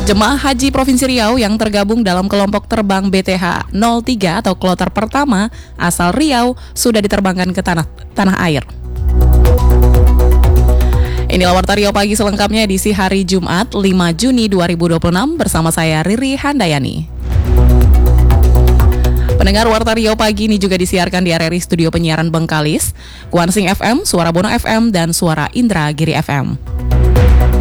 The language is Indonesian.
Jemaah Haji Provinsi Riau yang tergabung dalam kelompok terbang BTH 03 atau kloter pertama asal Riau sudah diterbangkan ke tanah air. Inilah Warta Riau Pagi selengkapnya edisi hari Jumat 5 Juni 2026 bersama saya Riri Handayani. Pendengar Warta Riau Pagi ini juga disiarkan di RRI Studio Penyiaran Bengkalis, Kuansing FM, Suara Bono FM, dan Suara Indragiri FM.